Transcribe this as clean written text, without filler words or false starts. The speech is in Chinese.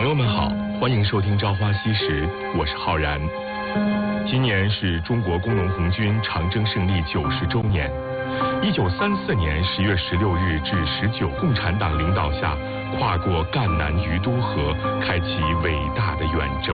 友们好，欢迎收听《朝花夕拾》，我是浩然。今年是中国工农红军长征胜利90周年。1934年10月16日至19，共产党领导下跨过赣南于都河，开启伟大的远征。